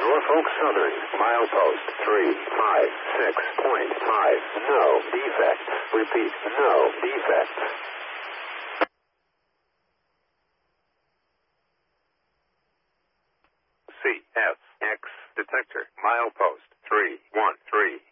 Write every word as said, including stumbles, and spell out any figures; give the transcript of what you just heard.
Norfolk Southern, milepost three five six point five. No defects. Repeat, no defects. C F X detector, milepost three one three.